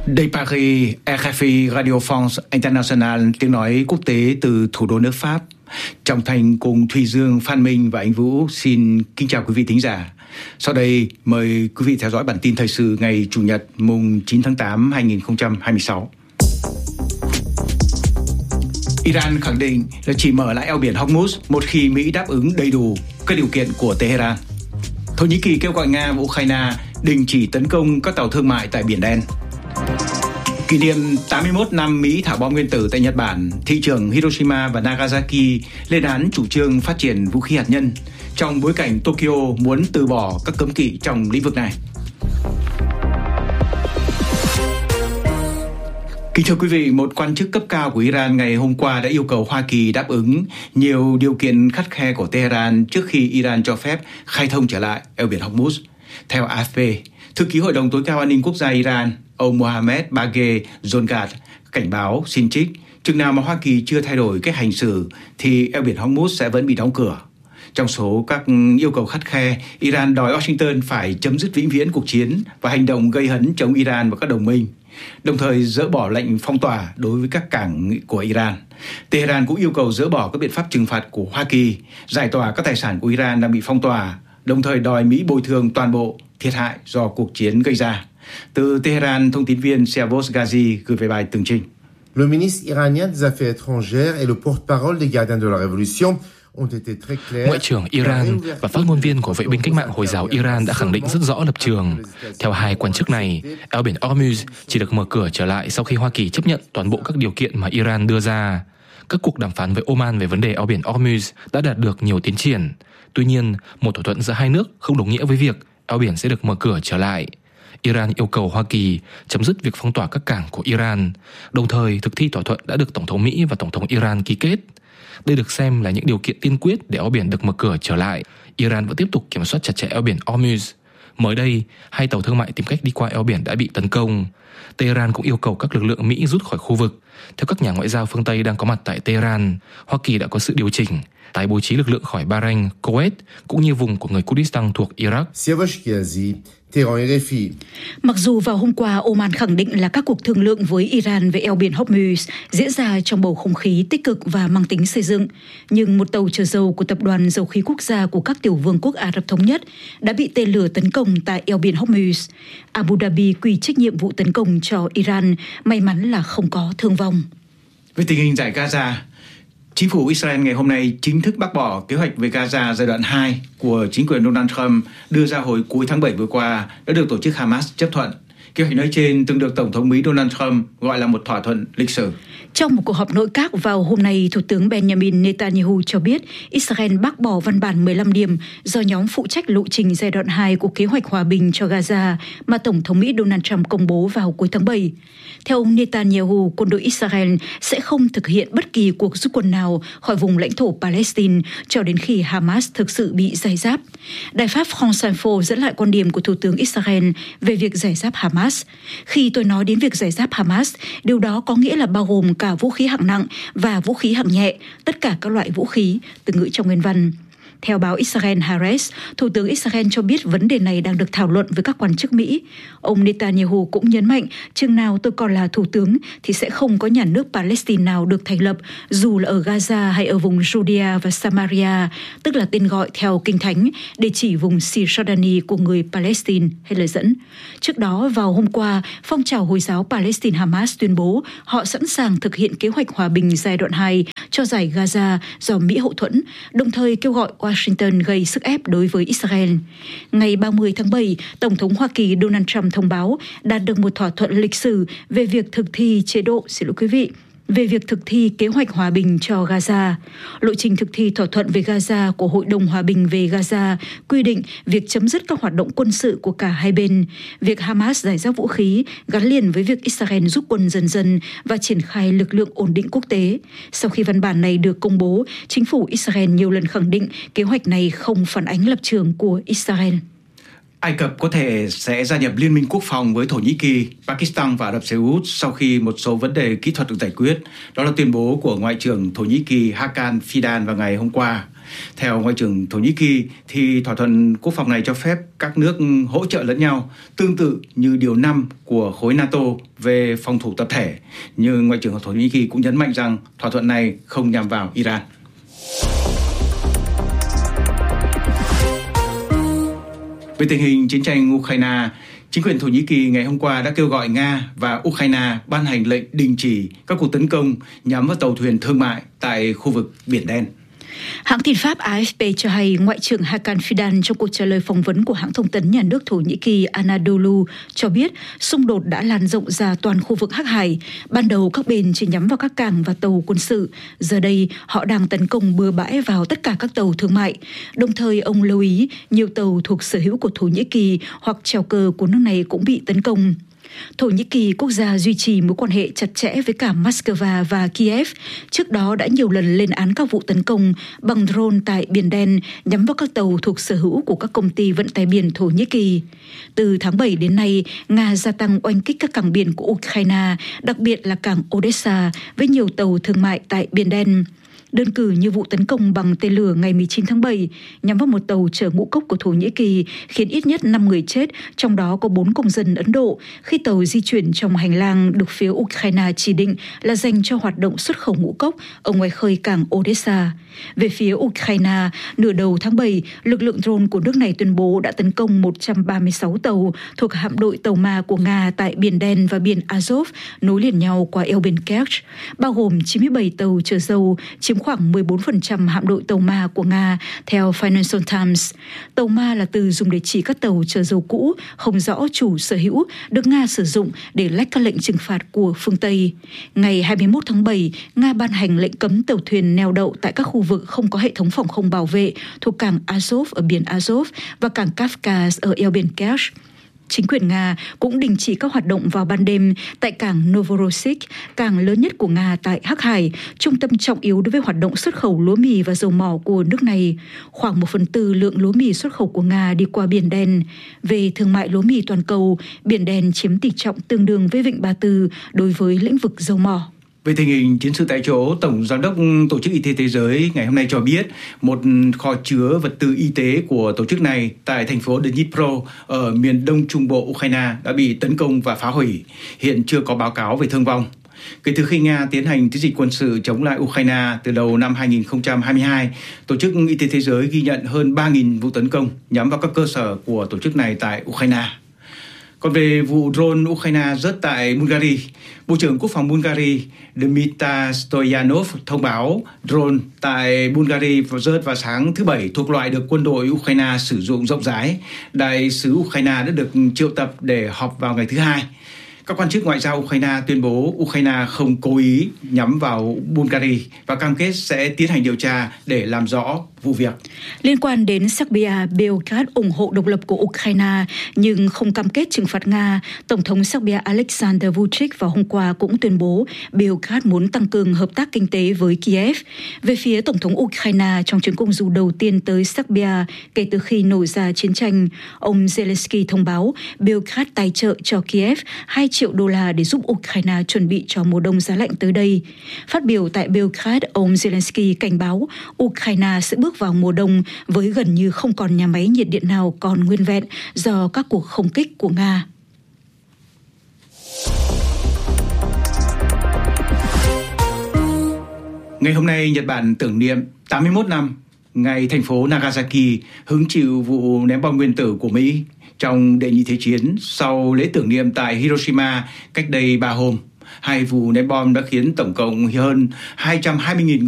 Đây Paris, RFI Radio France International, tiếng nói quốc tế từ thủ đô nước Pháp. Trọng Thành cùng Thùy Dương, Phan Minh và Anh Vũ xin kính chào quý vị thính giả. Sau đây mời quý vị theo dõi bản tin thời sự ngày Chủ nhật mùng 9 tháng 8 2026. Iran khẳng định là chỉ mở lại eo biển Hormuz một khi Mỹ đáp ứng đầy đủ các điều kiện của Tehran. Thổ Nhĩ Kỳ kêu gọi Nga và Ukraine đình chỉ tấn công các tàu thương mại tại Biển Đen. Kỷ niệm 81 năm Mỹ thả bom nguyên tử tại Nhật Bản, thị trưởng Hiroshima và Nagasaki lên án chủ trương phát triển vũ khí hạt nhân trong bối cảnh Tokyo muốn từ bỏ các cấm kỵ trong lĩnh vực này. Kính thưa quý vị, một quan chức cấp cao của Iran ngày hôm qua đã yêu cầu Hoa Kỳ đáp ứng nhiều điều kiện khắt khe của Tehran trước khi Iran cho phép khai thông trở lại eo biển Hormuz. Theo AFP, Thư ký Hội đồng Tối cao An ninh Quốc gia Iran, ông Mohammad Bagher Zongat cảnh báo xin trích, chừng nào mà Hoa Kỳ chưa thay đổi cách hành xử thì eo biển Hormuz sẽ vẫn bị đóng cửa. Trong số các yêu cầu khắt khe, Iran đòi Washington phải chấm dứt vĩnh viễn cuộc chiến và hành động gây hấn chống Iran và các đồng minh, đồng thời dỡ bỏ lệnh phong tỏa đối với các cảng của Iran. Tehran cũng yêu cầu dỡ bỏ các biện pháp trừng phạt của Hoa Kỳ, giải tỏa các tài sản của Iran đang bị phong tỏa, đồng thời đòi Mỹ bồi thường toàn bộ thiệt hại do cuộc chiến gây ra. Từ Tehran, thông tin viên Siavos Ghazi gửi về bài tường trình. Le ministre iranien des Affaires étrangères et le porte-parole des gardiens de la révolution. Ngoại trưởng Iran và phát ngôn viên của vệ binh cách mạng Hồi giáo Iran đã khẳng định rất rõ lập trường. Theo hai quan chức này, eo biển Hormuz chỉ được mở cửa trở lại sau khi Hoa Kỳ chấp nhận toàn bộ các điều kiện mà Iran đưa ra. Các cuộc đàm phán với Oman về vấn đề eo biển Hormuz đã đạt được nhiều tiến triển. Tuy nhiên, một thỏa thuận giữa hai nước không đồng nghĩa với việc eo biển sẽ được mở cửa trở lại. Iran yêu cầu Hoa Kỳ chấm dứt việc phong tỏa các cảng của Iran, đồng thời thực thi thỏa thuận đã được Tổng thống Mỹ và Tổng thống Iran ký kết. Đây được xem là những điều kiện tiên quyết để eo biển được mở cửa trở lại. Iran vẫn tiếp tục kiểm soát chặt chẽ eo biển Hormuz. Mới đây, hai tàu thương mại tìm cách đi qua eo biển đã bị tấn công. Tehran cũng yêu cầu các lực lượng Mỹ rút khỏi khu vực. Theo các nhà ngoại giao phương Tây đang có mặt tại Tehran, Hoa Kỳ đã có sự điều chỉnh, tái bố trí lực lượng khỏi Bahrain, Kuwait cũng như vùng của người Kurdistan thuộc Iraq. Mặc dù vào hôm qua Oman khẳng định là các cuộc thương lượng với Iran về eo biển Hormuz diễn ra trong bầu không khí tích cực và mang tính xây dựng, nhưng một tàu chở dầu của Tập đoàn Dầu khí Quốc gia của các tiểu vương quốc Ả Rập Thống Nhất đã bị tên lửa tấn công tại eo biển Hormuz. Abu Dhabi quy trách nhiệm vụ tấn công cho Iran, may mắn là không có thương vong. Về tình hình giải Gaza, Chính phủ Israel ngày hôm nay chính thức bác bỏ kế hoạch về Gaza giai đoạn 2 của chính quyền Donald Trump đưa ra hồi cuối tháng 7 vừa qua đã được tổ chức Hamas chấp thuận. Kế hoạch nói trên từng được Tổng thống Mỹ Donald Trump gọi là một thỏa thuận lịch sử. Trong một cuộc họp nội các vào hôm nay, Thủ tướng Benjamin Netanyahu cho biết Israel bác bỏ văn bản 15 điểm do nhóm phụ trách lộ trình giai đoạn 2 của kế hoạch hòa bình cho Gaza mà Tổng thống Mỹ Donald Trump công bố vào cuối tháng 7. Theo ông Netanyahu, quân đội Israel sẽ không thực hiện bất kỳ cuộc rút quân nào khỏi vùng lãnh thổ Palestine cho đến khi Hamas thực sự bị giải giáp. Đài Pháp France Info dẫn lại quan điểm của Thủ tướng Israel về việc giải giáp Hamas. Khi tôi nói đến việc giải giáp Hamas, điều đó có nghĩa là bao gồm cả vũ khí hạng nặng và vũ khí hạng nhẹ, tất cả các loại vũ khí, từ ngữ trong nguyên văn. Theo báo Israel Haaretz, Thủ tướng Israel cho biết vấn đề này đang được thảo luận với các quan chức Mỹ. Ông Netanyahu cũng nhấn mạnh, chừng nào tôi còn là thủ tướng thì sẽ không có nhà nước Palestine nào được thành lập, dù là ở Gaza hay ở vùng Judea và Samaria, tức là tên gọi theo Kinh Thánh, để chỉ vùng Cisjordani của người Palestine, hay lời dẫn. Trước đó, vào hôm qua, phong trào Hồi giáo Palestine Hamas tuyên bố họ sẵn sàng thực hiện kế hoạch hòa bình giai đoạn 2 cho giải Gaza do Mỹ hậu thuẫn, đồng thời kêu gọi Washington gây sức ép đối với Israel. Ngày 30 tháng 7, Tổng thống Hoa Kỳ Donald Trump thông báo đạt được một thỏa thuận lịch sử về việc thực thi về việc thực thi kế hoạch hòa bình cho Gaza. Lộ trình thực thi thỏa thuận về Gaza của Hội đồng Hòa bình về Gaza quy định việc chấm dứt các hoạt động quân sự của cả hai bên, việc Hamas giải giáp vũ khí gắn liền với việc Israel rút quân dần dần và triển khai lực lượng ổn định quốc tế. Sau khi văn bản này được công bố, chính phủ Israel nhiều lần khẳng định kế hoạch này không phản ánh lập trường của Israel. Ai Cập có thể sẽ gia nhập liên minh quốc phòng với Thổ Nhĩ Kỳ, Pakistan và Ả Rập Xê Út sau khi một số vấn đề kỹ thuật được giải quyết. Đó là tuyên bố của Ngoại trưởng Thổ Nhĩ Kỳ Hakan Fidan vào ngày hôm qua. Theo Ngoại trưởng Thổ Nhĩ Kỳ thì thỏa thuận quốc phòng này cho phép các nước hỗ trợ lẫn nhau, tương tự như điều 5 của khối NATO về phòng thủ tập thể. Nhưng Ngoại trưởng Thổ Nhĩ Kỳ cũng nhấn mạnh rằng thỏa thuận này không nhằm vào Iran. Về tình hình chiến tranh Ukraine, chính quyền Thổ Nhĩ Kỳ ngày hôm qua đã kêu gọi Nga và Ukraine ban hành lệnh đình chỉ các cuộc tấn công nhắm vào tàu thuyền thương mại tại khu vực Biển Đen. Hãng tin Pháp AFP cho hay Ngoại trưởng Hakan Fidan trong cuộc trả lời phỏng vấn của hãng thông tấn nhà nước Thổ Nhĩ Kỳ Anadolu cho biết xung đột đã lan rộng ra toàn khu vực Hắc Hải. Ban đầu các bên chỉ nhắm vào các cảng và tàu quân sự. Giờ đây họ đang tấn công bừa bãi vào tất cả các tàu thương mại. Đồng thời ông lưu ý nhiều tàu thuộc sở hữu của Thổ Nhĩ Kỳ hoặc chèo cờ của nước này cũng bị tấn công. Thổ Nhĩ Kỳ, quốc gia duy trì mối quan hệ chặt chẽ với cả Moscow và Kiev, trước đó đã nhiều lần lên án các vụ tấn công bằng drone tại Biển Đen nhắm vào các tàu thuộc sở hữu của các công ty vận tải biển Thổ Nhĩ Kỳ. Từ tháng 7 đến nay, Nga gia tăng oanh kích các cảng biển của Ukraine, đặc biệt là cảng Odessa với nhiều tàu thương mại tại Biển Đen. Đơn cử như vụ tấn công bằng tên lửa ngày 19 tháng 7 nhắm vào một tàu chở ngũ cốc của Thổ Nhĩ Kỳ khiến ít nhất 5 người chết, trong đó có 4 công dân Ấn Độ, khi tàu di chuyển trong hành lang được phía Ukraine chỉ định là dành cho hoạt động xuất khẩu ngũ cốc ở ngoài khơi cảng Odessa. Về phía Ukraine, nửa đầu tháng 7, lực lượng drone của nước này tuyên bố đã tấn công 136 tàu thuộc hạm đội tàu ma của Nga tại Biển Đen và Biển Azov nối liền nhau qua eo biển Kerch, bao gồm 97 tàu chở dầu, chiếm khoảng 14% hạm đội tàu ma của Nga, theo Financial Times. Tàu ma là từ dùng để chỉ các tàu chở dầu cũ, không rõ chủ sở hữu, được Nga sử dụng để lách các lệnh trừng phạt của phương Tây. Ngày 21 tháng 7, Nga ban hành lệnh cấm tàu thuyền neo đậu tại các khu vực không có hệ thống phòng không bảo vệ thuộc cảng Azov ở biển Azov và cảng Kafkas ở eo biển Kerch. Chính quyền Nga cũng đình chỉ các hoạt động vào ban đêm tại cảng Novorossiysk, cảng lớn nhất của Nga tại Hắc Hải, trung tâm trọng yếu đối với hoạt động xuất khẩu lúa mì và dầu mỏ của nước này. Khoảng 1/4 lượng lúa mì xuất khẩu của Nga đi qua Biển Đen. Về thương mại lúa mì toàn cầu, Biển Đen chiếm tỷ trọng tương đương với Vịnh Ba Tư đối với lĩnh vực dầu mỏ. Về tình hình chiến sự tại chỗ, Tổng Giám đốc Tổ chức Y tế Thế giới ngày hôm nay cho biết một kho chứa vật tư y tế của tổ chức này tại thành phố Dnipro ở miền đông trung bộ Ukraine đã bị tấn công và phá hủy. Hiện chưa có báo cáo về thương vong. Kể từ khi Nga tiến hành chiến dịch quân sự chống lại Ukraine từ đầu năm 2022, Tổ chức Y tế Thế giới ghi nhận hơn 3.000 vụ tấn công nhắm vào các cơ sở của tổ chức này tại Ukraine. Còn về vụ drone Ukraine rớt tại Bulgaria, Bộ trưởng Quốc phòng Bulgaria Dmytro Stoyanov thông báo drone tại Bulgaria rớt vào sáng thứ Bảy thuộc loại được quân đội Ukraine sử dụng rộng rãi. Đại sứ Ukraine đã được triệu tập để họp vào ngày thứ Hai. Các quan chức ngoại giao Ukraine tuyên bố Ukraine không cố ý nhắm vào Bulgaria và cam kết sẽ tiến hành điều tra để làm rõ vụ việc. Liên quan đến Serbia, Belgrade ủng hộ độc lập của Ukraine nhưng không cam kết trừng phạt Nga. Tổng thống Serbia Alexander Vučić vào hôm qua cũng tuyên bố Belgrade muốn tăng cường hợp tác kinh tế với Kiev. Về phía Tổng thống Ukraine trong chuyến công du đầu tiên tới Serbia kể từ khi nổ ra chiến tranh, ông Zelensky thông báo Belgrade tài trợ cho Kiev 2 triệu đô la để giúp Ukraine chuẩn bị cho mùa đông giá lạnh tới đây. Phát biểu tại Belgrade, ông Zelensky cảnh báo Ukraine sẽ bước vào mùa đông với gần như không còn nhà máy nhiệt điện nào còn nguyên vẹn do các cuộc không kích của Nga. Ngày hôm nay, Nhật Bản tưởng niệm 81 năm ngày thành phố Nagasaki hứng chịu vụ ném bom nguyên tử của Mỹ trong Đệ nhị Thế chiến sau lễ tưởng niệm tại Hiroshima cách đây 3 hôm. 2 vụ ném bom đã khiến tổng cộng hơn 220.000 người